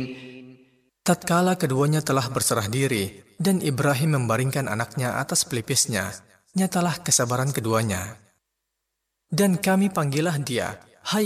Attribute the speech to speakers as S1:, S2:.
S1: Tatkala keduanya telah berserah diri, dan Ibrahim membaringkan anaknya atas pelipisnya, nyatalah kesabaran keduanya. Dan kami panggillah dia,